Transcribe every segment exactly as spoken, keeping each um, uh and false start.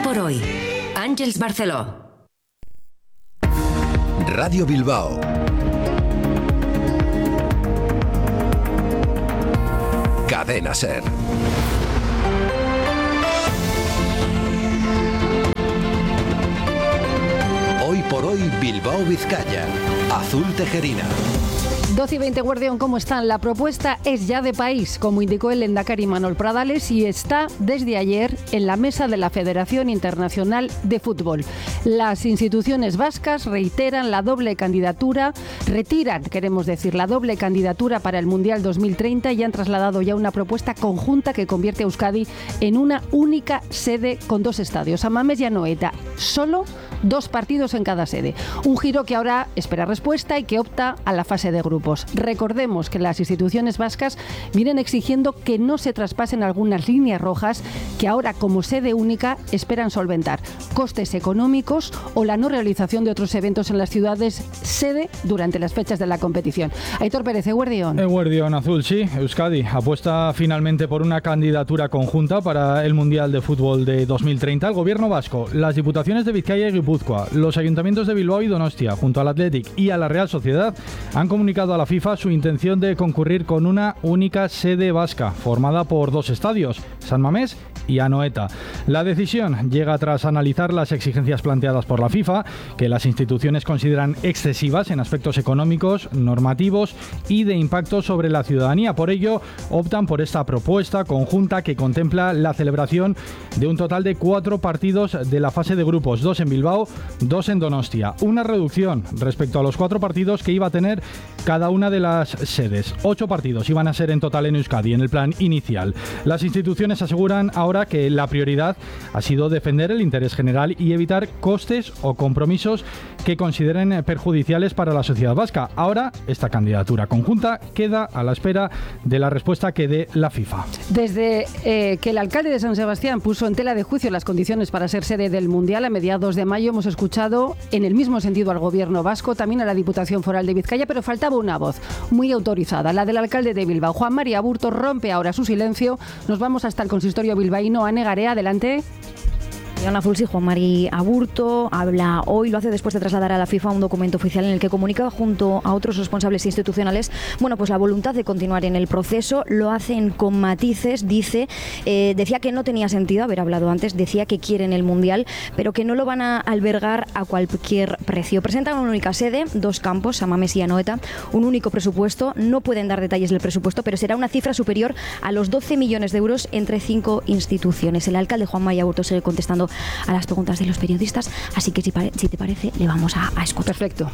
por hoy. Àngels Barceló. Radio Bilbao. Cadena SER. Hoy por hoy Bilbao Vizcaya. Azul Tejerina. doce y veinte, Guardión, ¿cómo están? La propuesta es ya de país, como indicó el lehendakari Manuel Pradales, y está desde ayer en la mesa de la Federación Internacional de Fútbol. Las instituciones vascas reiteran la doble candidatura, retiran, queremos decir, la doble candidatura para el Mundial dos mil treinta y han trasladado ya una propuesta conjunta que convierte a Euskadi en una única sede con dos estadios, San Mamés y Anoeta, solo dos partidos en cada sede. Un giro que ahora espera respuesta y que opta a la fase de grupos. Recordemos que las instituciones vascas vienen exigiendo que no se traspasen algunas líneas rojas que ahora, como sede única, esperan solventar costes económicos o la no realización de otros eventos en las ciudades sede durante las fechas de la competición. Aitor Pérez, Eguerdión. Eguerdión Azul, sí. Euskadi apuesta finalmente por una candidatura conjunta para el Mundial de Fútbol de dos mil treinta. El Gobierno vasco, las diputaciones de Vizcaya y Guipúzcoa, los ayuntamientos de Bilbao y Donostia, junto al Athletic y a la Real Sociedad, han comunicado a la FIFA su intención de concurrir con una única sede vasca, formada por dos estadios, San Mamés y Anoeta. La decisión llega tras analizar las exigencias planteadas por la FIFA, que las instituciones consideran excesivas en aspectos económicos, normativos y de impacto sobre la ciudadanía. Por ello, optan por esta propuesta conjunta que contempla la celebración de un total de cuatro partidos de la fase de grupos, dos en Bilbao, dos en Donostia. Una reducción respecto a los cuatro partidos que iba a tener cada una de las sedes. Ocho partidos iban a ser en total en Euskadi, en el plan inicial. Las instituciones aseguran ahora que la prioridad ha sido defender el interés general y evitar costes o compromisos que consideren perjudiciales para la sociedad vasca. Ahora, esta candidatura conjunta queda a la espera de la respuesta que dé la FIFA. Desde eh, que el alcalde de San Sebastián puso en tela de juicio las condiciones para ser sede del Mundial a mediados de mayo, hemos escuchado en el mismo sentido al Gobierno vasco, también a la Diputación Foral de Vizcaya, pero faltaba una voz muy autorizada, la del alcalde de Bilbao. Juan María Aburto rompe ahora su silencio. Nos vamos hasta el consistorio bilbaíno. Ane Garea, adelante. Ana Fulsi, Juan Mari Aburto habla hoy, lo hace después de trasladar a la FIFA un documento oficial en el que comunica junto a otros responsables institucionales, bueno, pues la voluntad de continuar en el proceso. Lo hacen con matices, dice, eh, decía que no tenía sentido haber hablado antes, decía que quieren el Mundial, pero que no lo van a albergar a cualquier precio. Presentan una única sede, dos campos, San Mamés y Anoeta, un único presupuesto, no pueden dar detalles del presupuesto, pero será una cifra superior a los doce millones de euros entre cinco instituciones. El alcalde Juan Mari Aburto sigue contestando a las preguntas de los periodistas, así que si, pare, si te parece le vamos a, a escuchar. Perfecto.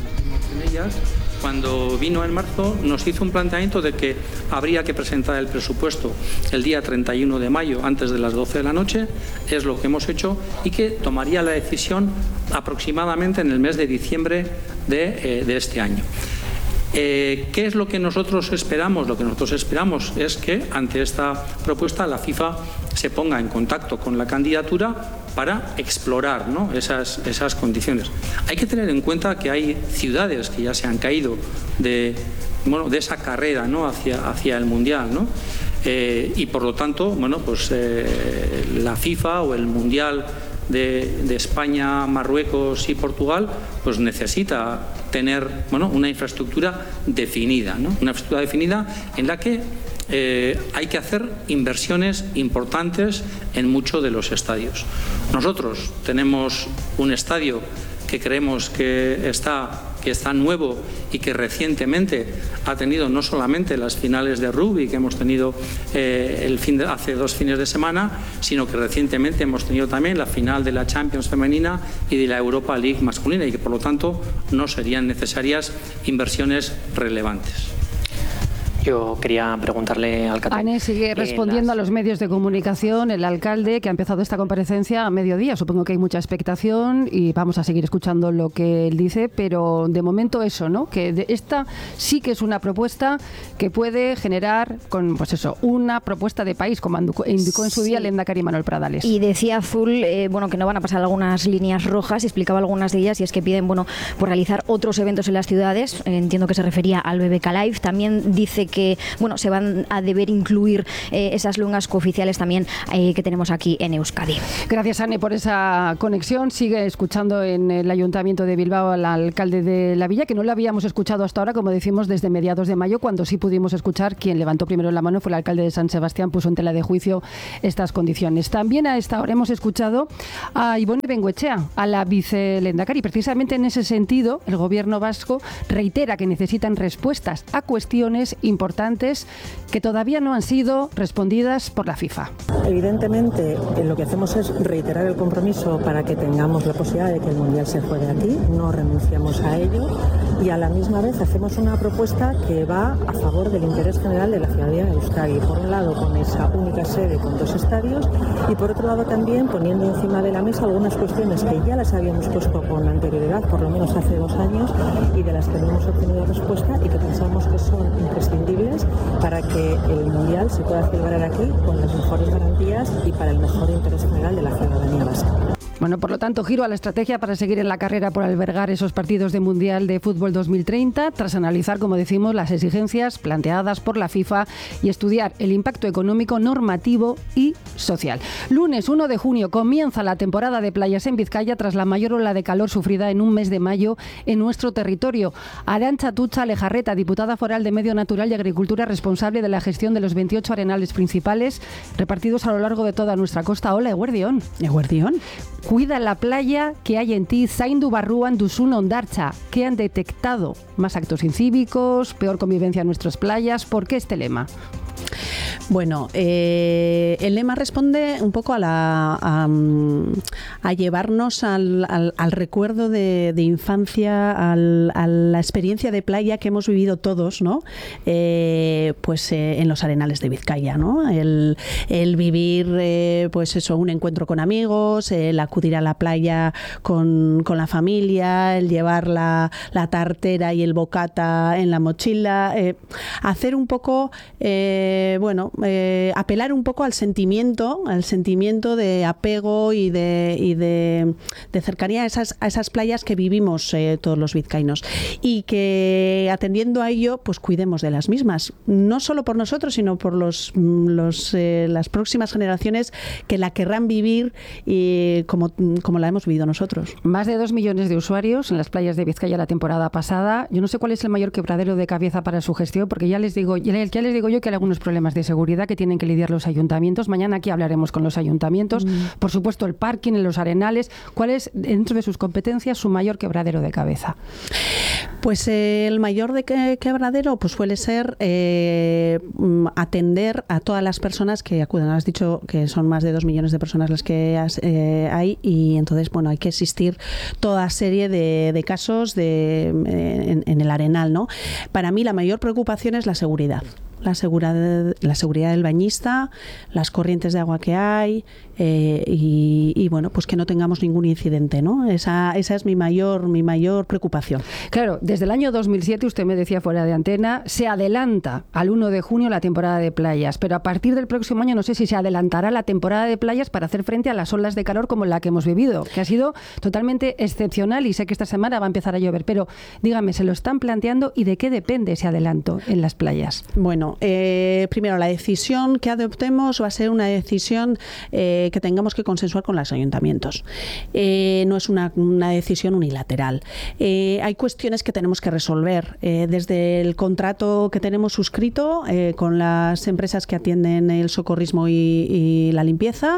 Cuando vino en marzo nos hizo un planteamiento de que habría que presentar el presupuesto el día treinta y uno de mayo antes de las doce de la noche, es lo que hemos hecho, y que tomaría la decisión aproximadamente en el mes de diciembre de, eh, de este año. Eh, ¿Qué es lo que nosotros esperamos? Lo que nosotros esperamos es que ante esta propuesta la FIFA se ponga en contacto con la candidatura para explorar, ¿no?, esas, esas condiciones. Hay que tener en cuenta que hay ciudades que ya se han caído de, bueno, de esa carrera, ¿no?, hacia, hacia el Mundial, ¿no? Eh, y por lo tanto, bueno, pues eh, la FIFA o el Mundial de, de España, Marruecos y Portugal, pues necesita tener, bueno, una infraestructura definida, ¿no? Una infraestructura definida en la que eh, hay que hacer inversiones importantes en muchos de los estadios. Nosotros tenemos un estadio que creemos que está, que está nuevo y que recientemente ha tenido no solamente las finales de rugby que hemos tenido eh, el fin de, hace dos fines de semana, sino que recientemente hemos tenido también la final de la Champions femenina y de la Europa League masculina, y que por lo tanto no serían necesarias inversiones relevantes. Yo quería preguntarle al alcalde. Ane sigue respondiendo las... a los medios de comunicación, el alcalde que ha empezado esta comparecencia a mediodía. Supongo que hay mucha expectación y vamos a seguir escuchando lo que él dice, pero de momento eso, ¿no? Que de esta sí que es una propuesta que puede generar, con, pues eso, una propuesta de país, como indicó en su día el lehendakari Manuel Pradales. Y decía Azul, eh, bueno, que no van a pasar algunas líneas rojas, y explicaba algunas de ellas, y es que piden, bueno, por realizar otros eventos en las ciudades. Eh, entiendo que se refería al B B K Live. También dice que que bueno, se van a deber incluir eh, esas lungas cooficiales también eh, que tenemos aquí en Euskadi. Gracias, Anne, por esa conexión. Sigue escuchando en el Ayuntamiento de Bilbao al alcalde de la villa, que no lo habíamos escuchado hasta ahora, como decimos, desde mediados de mayo, cuando sí pudimos escuchar. Quien levantó primero la mano fue el alcalde de San Sebastián, puso en tela de juicio estas condiciones. También a esta hora hemos escuchado a Ibone Bengoechea, a la vicelendakari. Precisamente en ese sentido, el gobierno vasco reitera que necesitan respuestas a cuestiones importantes que todavía no han sido respondidas por la FIFA. Evidentemente, lo que hacemos es reiterar el compromiso para que tengamos la posibilidad de que el Mundial se juegue aquí, no renunciamos a ello y a la misma vez hacemos una propuesta que va a favor del interés general de la ciudadanía de Euskadi. Por un lado, con esa única sede con dos estadios y por otro lado también poniendo encima de la mesa algunas cuestiones que ya las habíamos puesto con anterioridad, por lo menos hace dos años, y de las que no hemos obtenido respuesta y que pensamos que son imprescindibles para que el Mundial se pueda celebrar aquí con las mejores garantías y para el mejor interés general de la ciudadanía vasca. Bueno, por lo tanto, giro a la estrategia para seguir en la carrera por albergar esos partidos de Mundial de Fútbol dos mil treinta, tras analizar, como decimos, las exigencias planteadas por la FIFA y estudiar el impacto económico, normativo y social. Lunes uno de junio comienza la temporada de playas en Vizcaya tras la mayor ola de calor sufrida en un mes de mayo en nuestro territorio. Arantxa Tutxa Lejarreta, diputada foral de Medio Natural y Agricultura, responsable de la gestión de los veintiocho arenales principales repartidos a lo largo de toda nuestra costa. Hola, Eguerdión. Eguerdión. Cuida la playa que hay en ti, zaindu barruan duzun hondartza. ¿Qué han detectado? ¿Más actos incívicos? ¿Peor convivencia en nuestras playas? ¿Por qué este lema? Bueno, eh, el lema responde un poco a, la, a, a llevarnos al, al, al recuerdo de, de infancia, al, a la experiencia de playa que hemos vivido todos, ¿no? Eh, pues eh, en los arenales de Vizcaya, ¿no? El, el vivir, eh, pues eso, un encuentro con amigos, el acudir a la playa con, con la familia, el llevar la, la tartera y el bocata en la mochila, eh, hacer un poco, eh, bueno, Eh, apelar un poco al sentimiento, al sentimiento de apego y de, y de, de cercanía a esas, a esas playas que vivimos eh, todos los vizcaínos y que atendiendo a ello pues cuidemos de las mismas, no solo por nosotros sino por los, los eh, las próximas generaciones que la querrán vivir y como, como la hemos vivido nosotros. Más de dos millones de usuarios en las playas de Vizcaya la temporada pasada. Yo no sé cuál es el mayor quebradero de cabeza para su gestión, porque ya les digo, ya les, ya les digo yo que hay algunos problemas de seguridad que tienen que lidiar los ayuntamientos. Mañana aquí hablaremos con los ayuntamientos. Mm. Por supuesto, el parking en los arenales. ¿Cuál es, dentro de sus competencias, su mayor quebradero de cabeza? Pues eh, el mayor de que, quebradero pues suele ser eh, atender a todas las personas que acuden. Has dicho que son más de dos millones de personas las que has, eh, hay y entonces bueno hay que existir toda serie de, de casos de, eh, en, en el arenal, ¿no? Para mí la mayor preocupación es la seguridad. La seguridad, la seguridad del bañista, las corrientes de agua que hay eh, y, y bueno, pues que no tengamos ningún incidente, ¿no? Esa, esa es mi mayor, mi mayor preocupación. Claro, desde el año dos mil siete, usted me decía fuera de antena, se adelanta al uno de junio la temporada de playas, pero a partir del próximo año no sé si se adelantará la temporada de playas para hacer frente a las olas de calor como la que hemos vivido, que ha sido totalmente excepcional y sé que esta semana va a empezar a llover, pero dígame, ¿se lo están planteando y de qué depende ese adelanto en las playas? Bueno, Eh, primero, la decisión que adoptemos va a ser una decisión eh, que tengamos que consensuar con los ayuntamientos. Eh, no es una, una decisión unilateral. Eh, hay cuestiones que tenemos que resolver. Eh, desde el contrato que tenemos suscrito eh, con las empresas que atienden el socorrismo y, y la limpieza,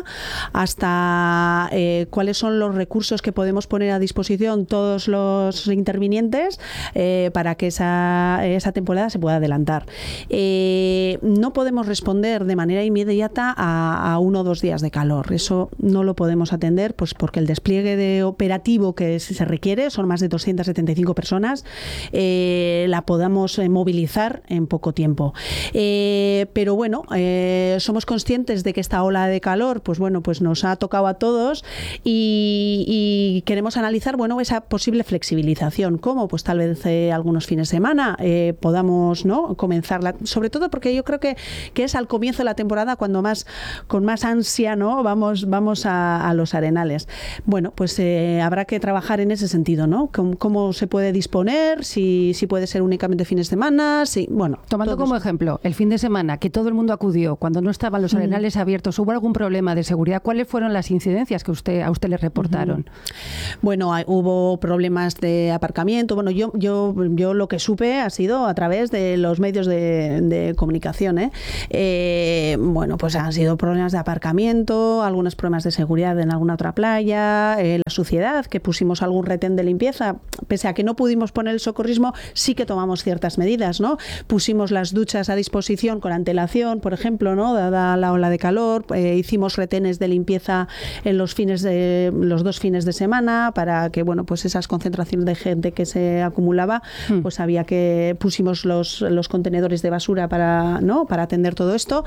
hasta eh, cuáles son los recursos que podemos poner a disposición todos los intervinientes eh, para que esa, esa temporada se pueda adelantar. Eh, Eh, no podemos responder de manera inmediata a, a uno o dos días de calor. Eso no lo podemos atender pues porque el despliegue de operativo que se requiere, son más de doscientas setenta y cinco personas, eh, la podamos eh, movilizar en poco tiempo. Eh, pero bueno, eh, somos conscientes de que esta ola de calor pues bueno, pues nos ha tocado a todos y, y queremos analizar bueno, esa posible flexibilización. ¿Cómo? Pues tal vez eh, algunos fines de semana eh, podamos ¿no? comenzar la, sobre sobre todo porque yo creo que, que es al comienzo de la temporada cuando más, con más ansia, ¿no? Vamos, vamos a, a los arenales. Bueno, pues eh, habrá que trabajar en ese sentido, ¿no? ¿Cómo, cómo se puede disponer? Si, si puede ser únicamente fines de semana, si, bueno. Tomando como eso. ejemplo, el fin de semana, que todo el mundo acudió, cuando no estaban los arenales mm. abiertos, ¿hubo algún problema de seguridad? ¿Cuáles fueron las incidencias que usted a usted le reportaron? Mm. Bueno, hay, hubo problemas de aparcamiento. Bueno, yo, yo, yo lo que supe ha sido a través de los medios de, de comunicación, ¿eh? Eh, bueno, pues han sido problemas de aparcamiento, algunos problemas de seguridad en alguna otra playa, eh, la suciedad, que pusimos algún retén de limpieza, pese a que no pudimos poner el socorrismo, sí que tomamos ciertas medidas, ¿no? Pusimos las duchas a disposición con antelación, por ejemplo, ¿no? Dada la ola de calor, eh, hicimos retenes de limpieza en los fines de los dos fines de semana para que, bueno, pues esas concentraciones de gente que se acumulaba, mm. pues había que pusimos los, los contenedores de basura para, ¿no? Para atender todo esto.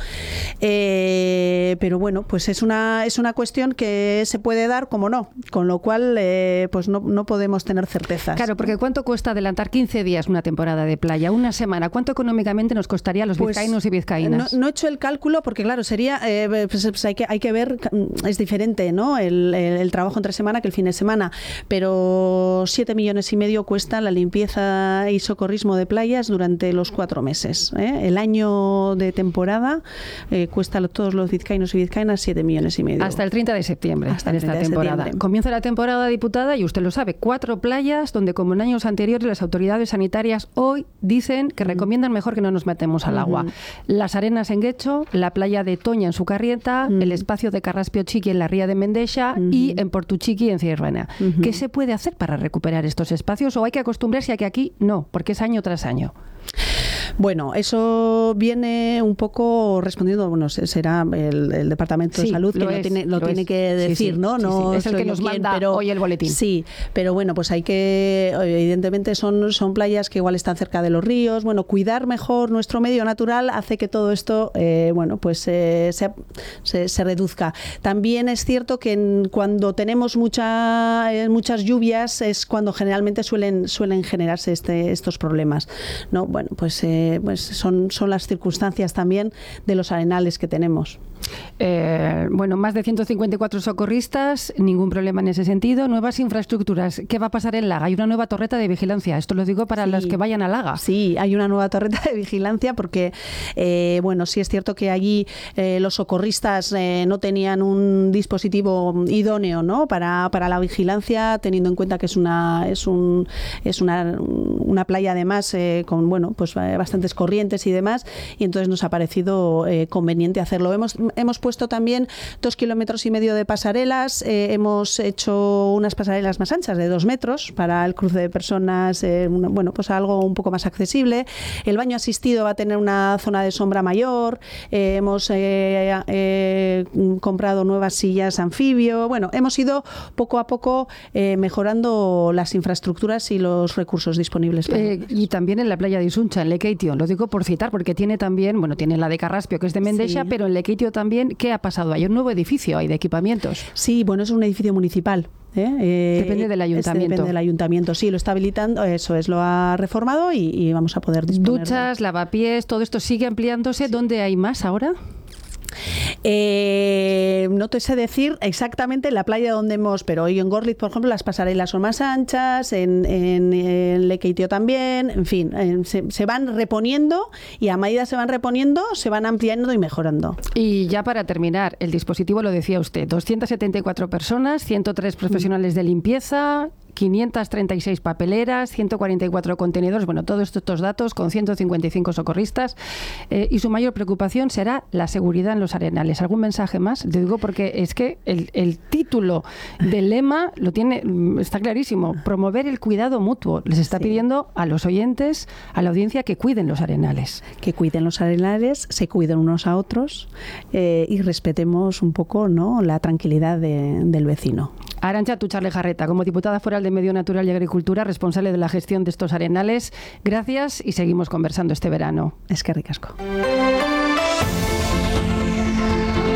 Eh, pero bueno, pues es una es una cuestión que se puede dar como no, con lo cual eh, pues no, no podemos tener certezas. Claro, porque ¿cuánto cuesta adelantar quince días una temporada de playa? Una semana, ¿cuánto económicamente nos costaría a los pues, vizcaínos y vizcaínas? No, no he hecho el cálculo porque claro, sería eh, pues, pues hay que hay que ver, es diferente, ¿no? El, el, el trabajo entre semana que el fin de semana, pero siete millones y medio cuesta la limpieza y socorrismo de playas durante los cuatro meses, ¿eh? El año de temporada eh, cuesta a todos los vizcaínos y vizcaínas siete millones y medio. Hasta el treinta de septiembre, hasta en esta temporada. Comienza la temporada, diputada, y usted lo sabe, cuatro playas donde, como en años anteriores, las autoridades sanitarias hoy dicen que recomiendan mejor que no nos metemos al agua. Uh-huh. Las Arenas en Guecho, la playa de Toña en Sucarrieta, uh-huh. el espacio de Carraspio Chiqui en la ría de Mendexa uh-huh. y en Portuchiqui en Ciervena. Uh-huh. ¿Qué se puede hacer para recuperar estos espacios o hay que acostumbrarse a que aquí no, porque es año tras año? Bueno, eso viene un poco respondiendo, bueno, será el, el Departamento sí, de Salud que lo, es, tiene, lo, lo tiene que decir, sí, sí, ¿no? Sí, no sí, es el que nos quien, manda pero, hoy el boletín. Sí, pero bueno, pues hay que, evidentemente son, son playas que igual están cerca de los ríos, bueno, cuidar mejor nuestro medio natural hace que todo esto, eh, bueno, pues eh, se, se, se reduzca. También es cierto que en, cuando tenemos mucha, eh, muchas lluvias es cuando generalmente suelen, suelen generarse este, estos problemas, ¿no? Bueno, pues... Eh, pues son, son las circunstancias también de los arenales que tenemos. Eh, bueno, más de ciento cincuenta y cuatro socorristas, ningún problema en ese sentido. Nuevas infraestructuras. ¿Qué va a pasar en Laga? Hay una nueva torreta de vigilancia. Esto lo digo para sí, los que vayan a Laga. Sí, hay una nueva torreta de vigilancia porque, eh, bueno, sí es cierto que allí eh, los socorristas eh, no tenían un dispositivo idóneo, ¿no? Para, para la vigilancia, teniendo en cuenta que es una es un es una, una playa además eh, con, bueno, pues eh, bastantes corrientes y demás, y entonces nos ha parecido eh, conveniente hacerlo. Hemos Hemos puesto también dos kilómetros y medio de pasarelas, eh, hemos hecho unas pasarelas más anchas de dos metros para el cruce de personas, eh, una, bueno, pues algo un poco más accesible. El baño asistido va a tener una zona de sombra mayor, eh, hemos eh, eh, comprado nuevas sillas anfibio. Bueno, hemos ido poco a poco eh, mejorando las infraestructuras y los recursos disponibles. Para eh, y también en la playa de Isuncha, en Lekeitio, lo digo por citar, porque tiene también, bueno, tiene la de Carraspio, que es de Mendexa, sí. Pero en Lekeitio también, ¿qué ha pasado? Hay un nuevo edificio ahí de equipamientos. Sí, bueno, es un edificio municipal. ¿Eh? Eh, depende del ayuntamiento. Depende del ayuntamiento, sí, lo está habilitando, eso es, lo ha reformado y, y vamos a poder disponer. Duchas, de... lavapiés, todo esto sigue ampliándose. Sí. ¿Dónde hay más ahora? Eh, no te sé decir exactamente la playa donde hemos, pero hoy en Gorlitz, por ejemplo, las pasarelas son más anchas, en, en, en Lekeitio también, en fin, en, se, se van reponiendo y a medida se van reponiendo se van ampliando y mejorando. Y ya para terminar, el dispositivo lo decía usted, doscientas setenta y cuatro personas, ciento tres profesionales de limpieza, quinientas treinta y seis papeleras, ciento cuarenta y cuatro contenedores, bueno, todos estos, estos datos con ciento cincuenta y cinco socorristas, eh, y su mayor preocupación será la seguridad en los arenales. ¿Algún mensaje más? Te digo porque es que el, el título del lema lo tiene, está clarísimo, promover el cuidado mutuo. Les está sí. pidiendo a los oyentes, a la audiencia, que cuiden los arenales. Que cuiden los arenales, se cuiden unos a otros eh, y respetemos un poco, ¿no?, la tranquilidad de, del vecino. Arantxa Tuchar-Lejarreta, como diputada foral de Medio Natural y Agricultura, responsable de la gestión de estos arenales, gracias y seguimos conversando este verano. Es que ricasco.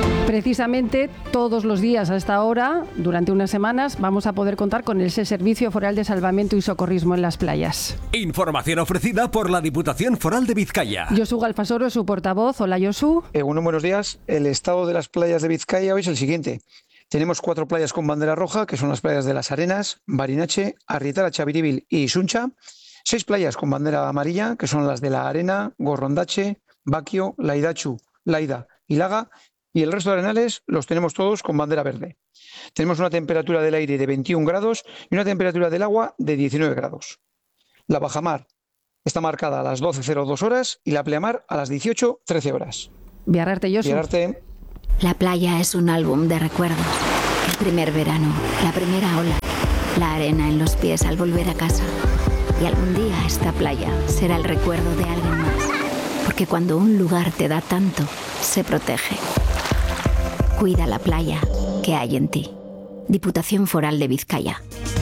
precisamente todos los días a esta hora, durante unas semanas, vamos a poder contar con ese Servicio Foral de Salvamento y Socorrismo en las playas. Información ofrecida por la Diputación Foral de Vizcaya. Josu Galfasoro, su portavoz. Hola, Josu. Eh, bueno, buenos días. El estado de las playas de Vizcaya hoy es el siguiente. Tenemos cuatro playas con bandera roja, que son las playas de Las Arenas, Barinache, Arrietara, Chabiribil y Suncha. Seis playas con bandera amarilla, que son las de La Arena, Gorrondache, Baquio, Laidachu, Laida y Laga. Y el resto de arenales los tenemos todos con bandera verde. Tenemos una temperatura del aire de veintiún grados y una temperatura del agua de diecinueve grados. La bajamar está marcada a las doce cero dos horas y la pleamar a las dieciocho trece horas. Viararte, Josu. Viararte. La playa es un álbum de recuerdos. El primer verano, la primera ola, la arena en los pies al volver a casa. Y algún día esta playa será el recuerdo de alguien más. Porque cuando un lugar te da tanto, se protege. Cuida la playa que hay en ti. Diputación Foral de Vizcaya.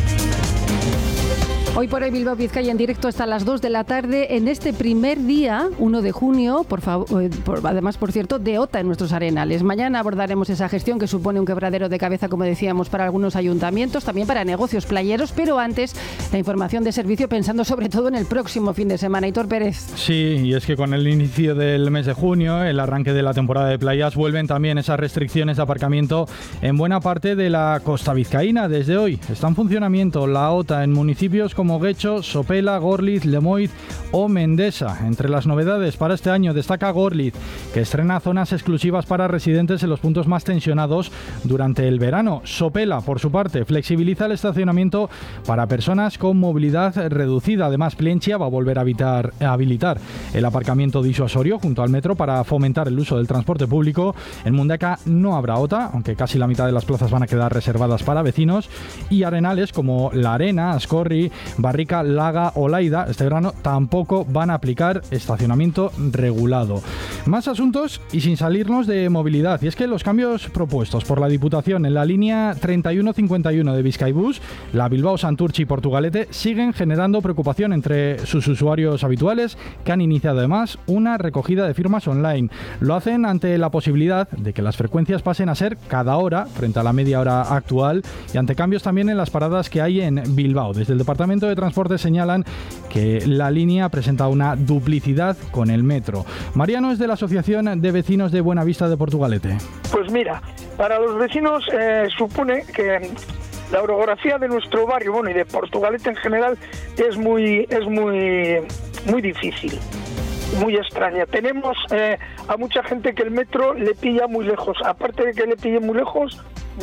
Hoy por hoy Bilbao Vizcaya en directo hasta las dos de la tarde en este primer día, uno de junio, por favor, por, además, por cierto, de OTA en nuestros arenales. Mañana abordaremos esa gestión que supone un quebradero de cabeza, como decíamos, para algunos ayuntamientos, también para negocios playeros, pero antes la información de servicio pensando sobre todo en el próximo fin de semana. Hitor Pérez. Sí, y es que con el inicio del mes de junio, el arranque de la temporada de playas, vuelven también esas restricciones de aparcamiento en buena parte de la costa vizcaína. Desde hoy está en funcionamiento la OTA en municipios como como Guecho, Sopela, Gorliz, Lemoiz o Mendesa. Entre las novedades para este año destaca Gorliz, que estrena zonas exclusivas para residentes en los puntos más tensionados durante el verano. Sopela, por su parte, flexibiliza el estacionamiento para personas con movilidad reducida. Además, Plentzia va a volver a, habitar, a habilitar el aparcamiento disuasorio junto al metro para fomentar el uso del transporte público. En Mundaka no habrá OTA, aunque casi la mitad de las plazas van a quedar reservadas para vecinos. Y arenales como La Arena, Ascorri, Barrica, Laga o Laida este verano tampoco van a aplicar estacionamiento regulado. Más asuntos y sin salirnos de movilidad, y es que los cambios propuestos por la Diputación en la línea treinta y uno cincuenta y uno de Bizkaibus, la Bilbao, Santurtzi y Portugalete, siguen generando preocupación entre sus usuarios habituales, que han iniciado además una recogida de firmas online. Lo hacen ante la posibilidad de que las frecuencias pasen a ser cada hora frente a la media hora actual, y ante cambios también en las paradas que hay en Bilbao. Desde el Departamento de Transporte señalan que la línea presenta una duplicidad con el metro. Mariano es de la Asociación de Vecinos de Buenavista de Portugalete. Pues mira, para los vecinos eh, supone que la orografía de nuestro barrio, bueno, y de Portugalete en general, es muy, es muy, muy difícil, muy extraña. Tenemos eh, a mucha gente que el metro le pilla muy lejos. Aparte de que le pille muy lejos,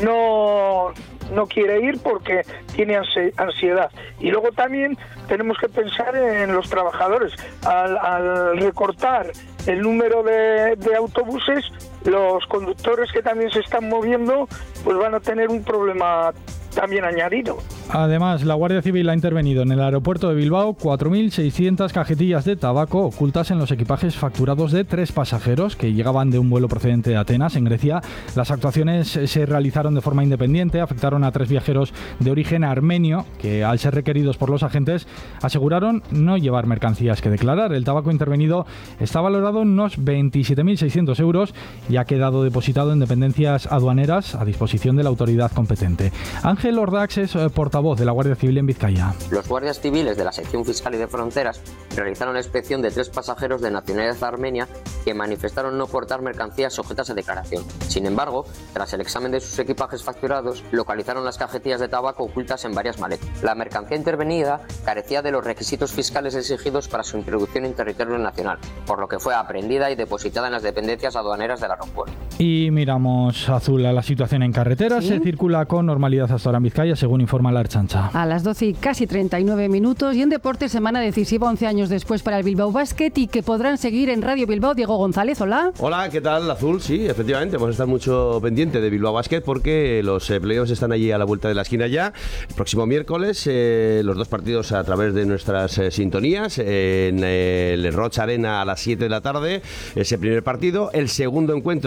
no... no quiere ir porque tiene ansiedad. Y luego también tenemos que pensar en los trabajadores. Al, al recortar el número de, de autobuses, los conductores que también se están moviendo pues van a tener un problema también añadido. Además, la Guardia Civil ha intervenido en el aeropuerto de Bilbao cuatro mil seiscientas cajetillas de tabaco ocultas en los equipajes facturados de tres pasajeros que llegaban de un vuelo procedente de Atenas, en Grecia. Las actuaciones se realizaron de forma independiente, afectaron a tres viajeros de origen armenio que, al ser requeridos por los agentes, aseguraron no llevar mercancías que declarar. El tabaco intervenido está valorado en unos veintisiete mil seiscientos euros y ha quedado depositado en dependencias aduaneras a disposición de la autoridad competente. Ángel Ordax es portavoz voz de la Guardia Civil en Vizcaya. Los guardias civiles de la sección fiscal y de fronteras realizaron la inspección de tres pasajeros de nacionalidad armenia que manifestaron no portar mercancías sujetas a declaración. Sin embargo, tras el examen de sus equipajes facturados, localizaron las cajetillas de tabaco ocultas en varias maletas. La mercancía intervenida carecía de los requisitos fiscales exigidos para su introducción en territorio nacional, por lo que fue aprehendida y depositada en las dependencias aduaneras del aeropuerto. Y miramos, Azul, a la situación en carreteras. ¿Sí? Se circula con normalidad hasta ahora en Vizcaya, según informa la Ertzaintza. A las doce y casi treinta y nueve minutos. Y en deportes, semana decisiva, once años después para el Bilbao Basket, y que podrán seguir en Radio Bilbao. Diego González, hola. Hola, ¿qué tal, Azul? Sí, efectivamente, vamos a estar mucho pendiente de Bilbao Basket porque los eh, playoffs están allí a la vuelta de la esquina ya. El próximo miércoles, eh, los dos partidos a través de nuestras eh, sintonías. Eh, en eh, el Roch Arena a las siete de la tarde, ese primer partido. El segundo encuentro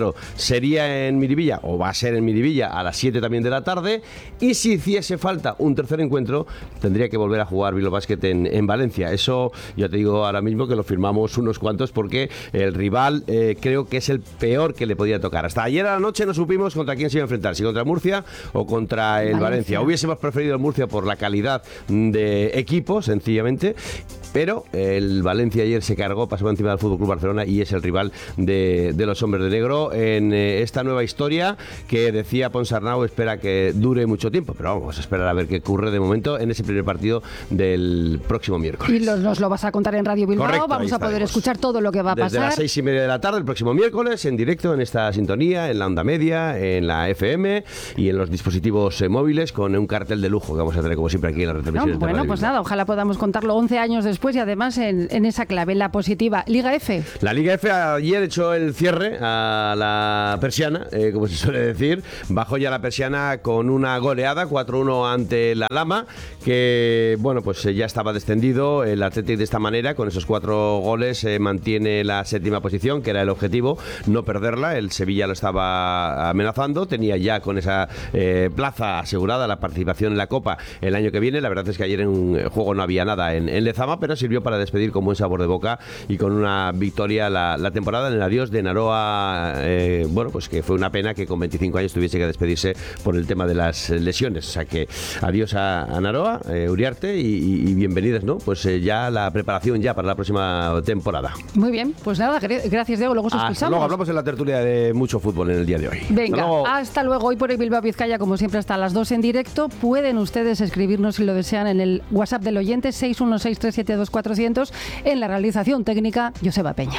sería en Miribilla, o va a ser en Miribilla, a las siete también de la tarde, y si hiciese falta un tercer encuentro, tendría que volver a jugar Bilbao Basket en, en Valencia. Eso, yo te digo ahora mismo que lo firmamos unos cuantos, porque el rival eh, creo que es el peor que le podía tocar. Hasta ayer a la noche no supimos contra quién se iba a enfrentar, si contra Murcia o contra el Valencia. Valencia. Hubiésemos preferido el Murcia por la calidad de equipo, sencillamente, pero el Valencia ayer se cargó, pasó encima del F C Barcelona y es el rival de, de los hombres de negro en eh, esta nueva historia que decía Ponsarnau espera que dure mucho tiempo, pero vamos a esperar a ver qué ocurre de momento en ese primer partido del próximo miércoles. Y los, nos lo vas a contar en Radio Bilbao. Correcto, vamos a poder escuchar todo lo que va a Desde pasar. Desde las seis y media de la tarde el próximo miércoles, en directo en esta sintonía, en la onda media, en la F M y en los dispositivos eh, móviles, con un cartel de lujo que vamos a tener como siempre aquí en la retransmisión. No, bueno, pues nada, ojalá podamos contarlo once años después y además en, en esa clave, la positiva. Liga F. La Liga F ayer echó el cierre a la persiana, eh, como se suele decir. Bajó ya la persiana con una goleada, cuatro uno ante la Lama, que bueno, pues eh, ya estaba descendido. El Athletic de esta manera, con esos cuatro goles, eh, mantiene la séptima posición, que era el objetivo, no perderla. El Sevilla lo estaba amenazando, tenía ya con esa eh, plaza asegurada la participación en la Copa el año que viene. La verdad es que ayer en un juego no había nada en, en Lezama, pero sirvió para despedir con buen sabor de boca y con una victoria la, la temporada en el adiós de Naroa. Eh, bueno, pues que fue una pena que con veinticinco años tuviese que despedirse por el tema de las lesiones. O sea que adiós a, a Naroa, eh, Uriarte, y, y bienvenidos, ¿no? Pues eh, ya la preparación ya para la próxima temporada. Muy bien, pues nada, gracias Diego, luego os Hasta escuchamos. Luego hablamos en la tertulia de mucho fútbol en el día de hoy. Venga, hasta luego. Hasta luego. Hoy por el Bilbao Vizcaya, como siempre, hasta las dos en directo. Pueden ustedes escribirnos si lo desean en el WhatsApp del oyente seis uno seis tres siete dos cuatro cero cero. En la realización técnica, Joseba Peña.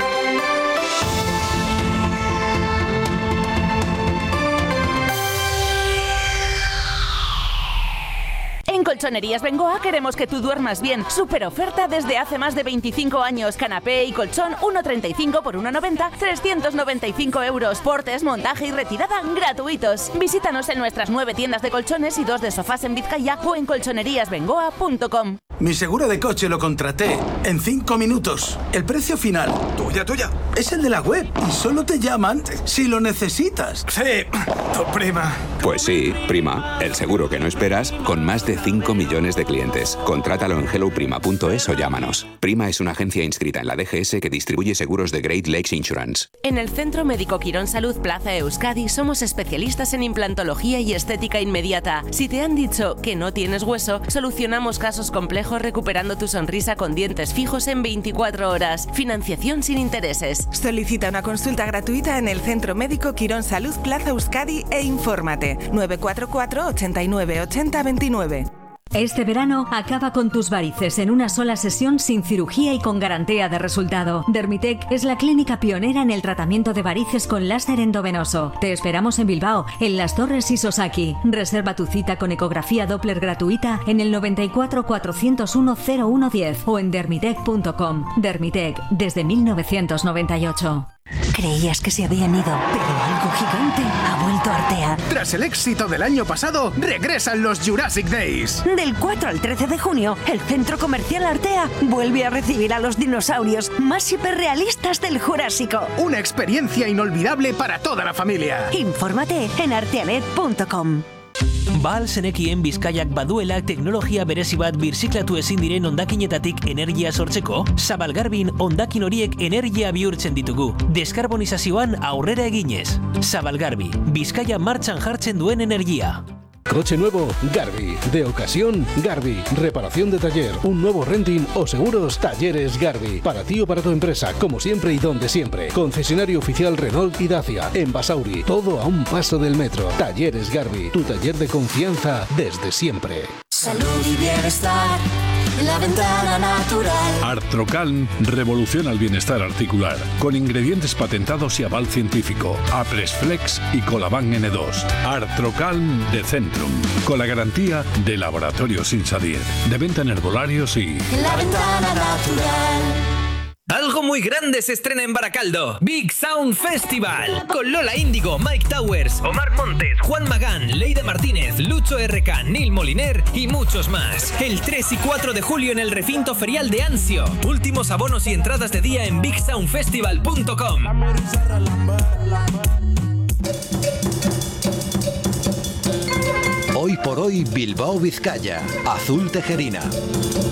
En Colchonerías Bengoa queremos que tú duermas bien. Super oferta desde hace más de veinticinco años. Canapé y colchón uno treinta y cinco por uno noventa, trescientos noventa y cinco euros. Portes, montaje y retirada gratuitos. Visítanos en nuestras nueve tiendas de colchones y dos de sofás en Vizcaya o en colchonerías bengoa punto com. Mi seguro de coche lo contraté en cinco minutos. El precio final, tuya, tuya, es el de la web y solo te llaman si lo necesitas. Sí, tu prima. Pues sí, prima, el seguro que no esperas con más de cinco millones de clientes. Contrátalo en hello prima punto es o llámanos. Prima es una agencia inscrita en la D G S que distribuye seguros de Great Lakes Insurance. En el Centro Médico Quirón Salud Plaza Euskadi somos especialistas en implantología y estética inmediata. Si te han dicho que no tienes hueso, solucionamos casos complejos recuperando tu sonrisa con dientes fijos en veinticuatro horas. Financiación sin intereses. Solicita una consulta gratuita en el Centro Médico Quirón Salud Plaza Euskadi e infórmate nueve cuatro cuatro, ochenta y nueve, ochenta, veintinueve. Este verano acaba con tus varices en una sola sesión sin cirugía y con garantía de resultado. Dermitec es la clínica pionera en el tratamiento de varices con láser endovenoso. Te esperamos en Bilbao, en Las Torres y Sosaki. Reserva tu cita con ecografía Doppler gratuita en el noventa y cuatro, cuatrocientos uno, cero uno diez o en dermitec punto com. Dermitec, desde mil novecientos noventa y ocho. Creías que se habían ido, pero algo gigante ha vuelto a Artea. Tras el éxito del año pasado, regresan los Jurassic Days. Del cuatro al trece de junio, el Centro Comercial Artea vuelve a recibir a los dinosaurios más hiperrealistas del Jurásico. Una experiencia inolvidable para toda la familia. Infórmate en arteanet punto com. Bahal zenekien Bizkaiak baduela teknologia berezi bat birziklatu ezin diren hondakinetatik energia sortzeko? Zabalgarbin hondakin horiek energia bihurtzen ditugu. Deskarbonizazioan aurrera eginez. Zabalgarbi, Bizkaia martxan jartzen duen energia. Coche nuevo, Garbi. De ocasión, Garbi. Reparación de taller, un nuevo renting o seguros, Talleres Garbi. Para ti o para tu empresa, como siempre y donde siempre. Concesionario oficial Renault y Dacia. En Basauri, todo a un paso del metro. Talleres Garbi, tu taller de confianza desde siempre. Salud y bienestar. La ventana natural. Artrocalm revoluciona el bienestar articular con ingredientes patentados y aval científico. Apresflex y Colaban N dos. Artrocalm de Centrum, con la garantía de Laboratorios Insadir. De venta en herbolarios y... La ventana natural. Algo muy grande se estrena en Baracaldo. Big Sound Festival. Con Lola Índigo, Mike Towers, Omar Montes, Juan Magán, Leida Martínez, Lucho R K, Neil Moliner y muchos más. El tres y cuatro de julio en el recinto ferial de Anzio. Últimos abonos y entradas de día en big sound festival punto com. Hoy por hoy Bilbao Vizcaya, Azul Tejerina.